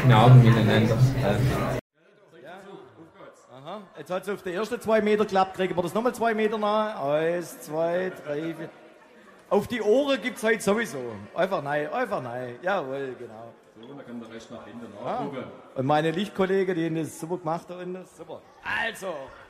offene Augen miteinander. Aha, jetzt hat es auf die ersten 2 Meter geklappt. Kriegen wir das nochmal 2 Meter nach? 1, 2, 3, 4. Auf die Ohren gibt es heute sowieso. Einfach nein. Jawohl, genau. So, dann kann der Rest nach hinten nachgucken. Und meine Lichtkollegen, die haben das super gemacht da unten. Super. Also.